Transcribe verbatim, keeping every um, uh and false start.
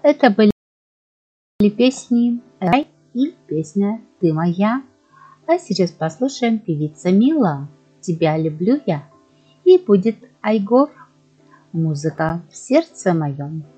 Это были песни «Рай» и песня «Ты моя». А сейчас послушаем певица Мила «Тебя люблю я». И будет Айгор, музыка в сердце моем.